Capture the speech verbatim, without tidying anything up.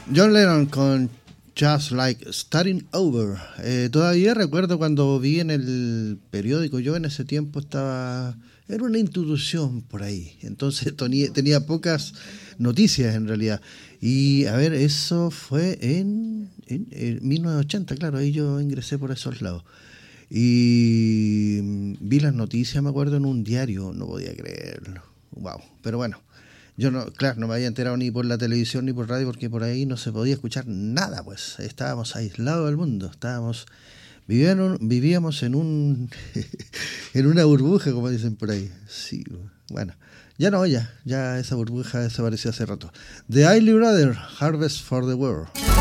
John Lennon con Just Like Starting Over. Eh, todavía recuerdo cuando vi en el periódico, yo en ese tiempo estaba, era una institución por ahí, entonces tenía, tenía pocas noticias en realidad. Y a ver, eso fue en, en, en mil novecientos ochenta, claro, ahí yo ingresé por esos lados. Y vi las noticias, me acuerdo, en un diario, no podía creerlo. Wow, pero bueno. Yo no, claro, no me había enterado ni por la televisión ni por radio porque por ahí no se podía escuchar nada, pues estábamos aislados del mundo, estábamos vivíamos, vivíamos en un en una burbuja, como dicen por ahí. Sí, bueno, ya no, ya, ya esa burbuja desapareció hace rato. The Isley Brothers, Harvest for the World.